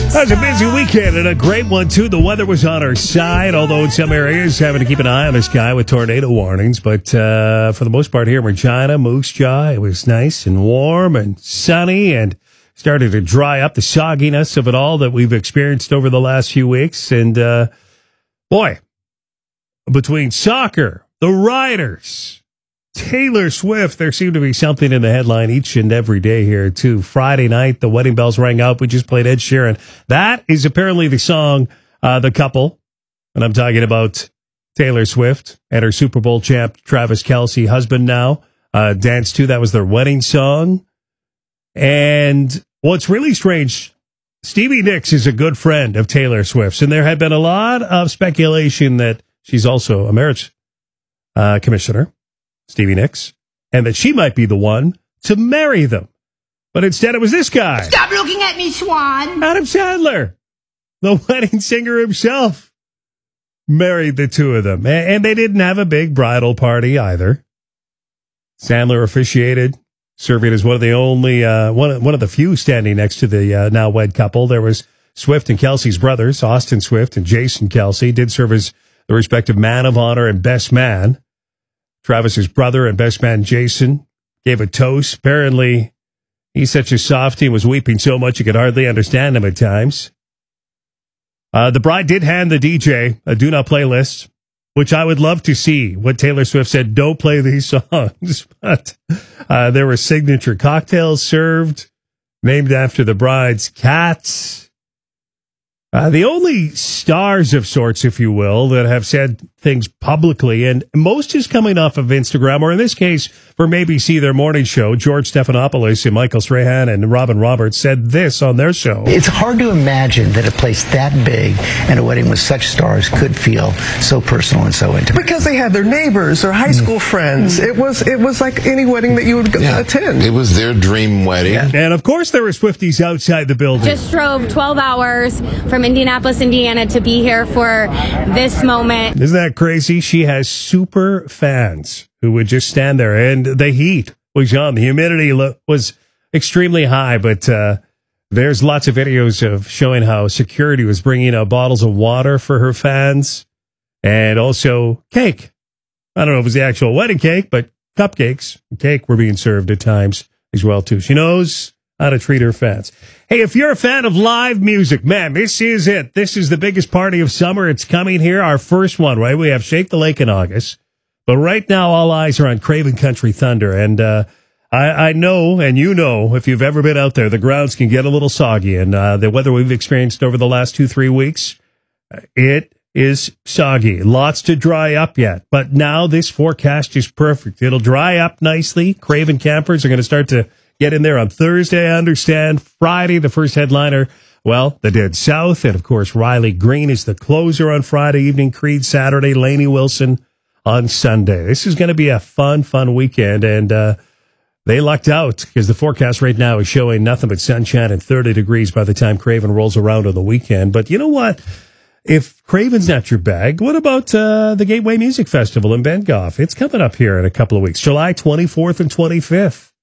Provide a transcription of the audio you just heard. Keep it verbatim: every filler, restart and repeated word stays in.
That was a busy weekend and a great one, too. The weather was on our side, although in some areas having to keep an eye on the sky with tornado warnings. But uh, for the most part here in Regina, Moose Jaw, it was nice and warm and sunny and started to dry up the sogginess of it all that we've experienced over the last few weeks. And, uh, boy, between soccer, the Riders, Taylor Swift, there seemed to be something in the headline each and every day here, too. Friday night, the wedding bells rang out. We just played Ed Sheeran. That is apparently the song, uh, the couple, and I'm talking about Taylor Swift and her Super Bowl champ, Travis Kelce, husband now, uh, danced to. That was their wedding song. And what's really strange, Stevie Nicks is a good friend of Taylor Swift's, and there had been a lot of speculation that she's also a marriage uh, commissioner, Stevie Nicks, and that she might be the one to marry them. But instead it was this guy. Stop looking at me, Swan. Adam Sandler, the wedding singer himself, married the two of them. And they didn't have a big bridal party either. Sandler officiated, serving as one of the only, uh, one, one of the few standing next to the uh, now wed couple. There was Swift and Kelce's brothers, Austin Swift and Jason Kelce, did serve as the respective man of honor and best man. Travis's brother and best man Jason gave a toast. Apparently, he's such a softie and was weeping so much you could hardly understand him at times. Uh, the bride did hand the D J a do not play list, which I would love to see. What Taylor Swift said, don't play these songs. But uh, there were signature cocktails served, named after the bride's cats. Uh, the only stars of sorts, if you will, that have said things publicly, and most is coming off of Instagram, or in this case, from A B C, their morning show, George Stephanopoulos and Michael Strahan and Robin Roberts said this on their show. It's hard to imagine that a place that big and a wedding with such stars could feel so personal and so intimate. Because they had their neighbors or high school mm. friends. It was it was like any wedding that you would yeah. attend. It was their dream wedding. Yeah. And of course there were Swifties outside the building. Just drove twelve hours from Indianapolis, Indiana to be here for this moment. Isn't that crazy? She has super fans who would just stand there, and the heat was on. The humidity lo- was extremely high, but uh, there's lots of videos of showing how security was bringing out bottles of water for her fans and also cake. I don't know if it was the actual wedding cake, but cupcakes and cake were being served at times as well, too. She knows how to treat her fans. Hey, if you're a fan of live music, man, this is it. This is the biggest party of summer. It's coming here, our first one, right? We have Shake the Lake in August. But right now, all eyes are on Craven Country Thunder. And uh, I, I know, and you know, if you've ever been out there, the grounds can get a little soggy. And uh, the weather we've experienced over the last two, three weeks, it is soggy. Lots to dry up yet. But now this forecast is perfect. It'll dry up nicely. Craven campers are going to start to get in there on Thursday, I understand. Friday, the first headliner, well, the Dead South. And, of course, Riley Green is the closer on Friday evening. Creed Saturday, Lainey Wilson on Sunday. This is going to be a fun, fun weekend. And uh, they lucked out because the forecast right now is showing nothing but sunshine and thirty degrees by the time Craven rolls around on the weekend. But you know what? If Craven's not your bag, what about uh, the Gateway Music Festival in Bengoff? It's coming up here in a couple of weeks, July twenty-fourth and twenty-fifth.